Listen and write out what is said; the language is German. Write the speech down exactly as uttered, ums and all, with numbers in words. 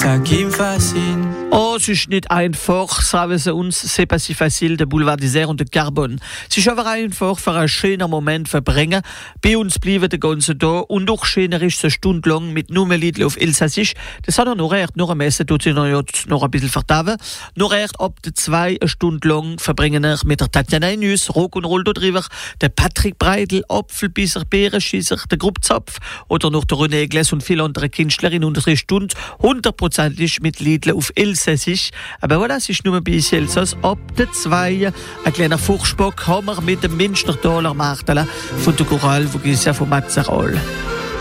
ça qui me fascine. Oh, es ist nicht einfach, sagen sie uns, c'est pas si facile, der Boulevard des Airs und der Carbon. Es ist aber einfach für einen schönen Moment verbringen. Bei uns bleiben den ganzen Tag und auch schöner ist es eine Stunde lang mit nur mehr Liedl auf Elsassisch. Das hat er noch recht, noch am Essen tut sich noch, noch ein bisschen vertaven. Noch recht ab der zwei eine Stunde lang verbringen wir mit der Tatjana Inus, Rock'n'Roll da drüber, der Patrick Breidel, Apfelbisser, Beerenschisser, der Grupp Zapf oder noch der René Egles und viele andere Künstlerinnen und drei Stunden hundertprozentig mit Liedl auf Elsassisch. Aber voilà, es ist nur ein bisschen Elsass. Ab der zwei ein kleiner Fuchsbock haben wir mit dem Münchnertaler Martela von der Choral, wo geht es ja von Matzerol.